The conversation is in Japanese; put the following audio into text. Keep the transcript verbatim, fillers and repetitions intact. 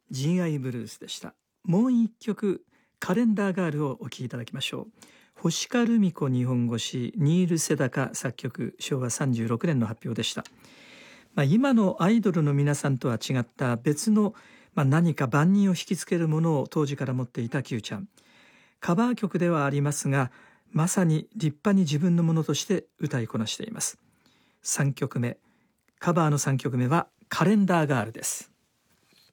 仁愛ブルースでした。もう一曲カレンダーガールをお聴きいただきましょう。星香留美子日本語詞、ニール・セダカ作曲、しょうわさんじゅうろくねんの発表でした。まあ、今のアイドルの皆さんとは違った別の、まあ、何か万人を引きつけるものを当時から持っていた Q ちゃん。カバー曲ではありますが、まさに立派に自分のものとして歌いこなしています。さんきょくめ、カバーのさんきょくめはカレンダーガールです。